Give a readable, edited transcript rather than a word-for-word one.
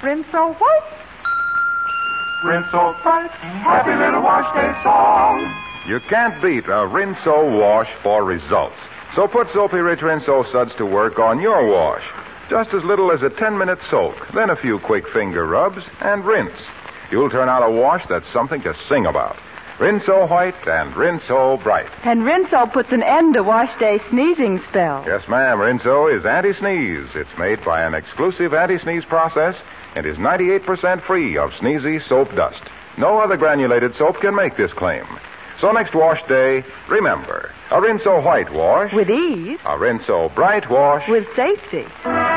Rinso White. Rinso Bright, happy little wash day song. You can't beat a Rinso wash for results. So put Soapy Rich Rinso suds to work on your wash. Just as little as a 10-minute soak, then a few quick finger rubs, and rinse. You'll turn out a wash that's something to sing about. Rinso White and Rinso Bright. And Rinso puts an end to wash day sneezing spell. Yes, ma'am. Rinso is anti-sneeze. It's made by an exclusive anti-sneeze process and is 98% free of sneezy soap dust. No other granulated soap can make this claim. So next wash day, remember, a Rinso White wash. With ease. A Rinso Bright wash. With safety.